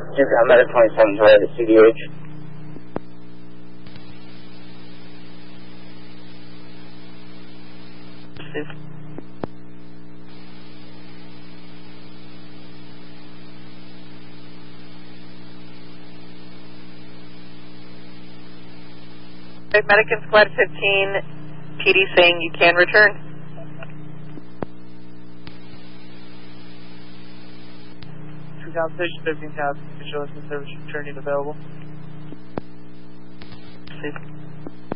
I'm at a 27 Toyota CDH. Medic in Squad 15, PD saying you can return. 2,000, 13,000, visual service returning available. Safe.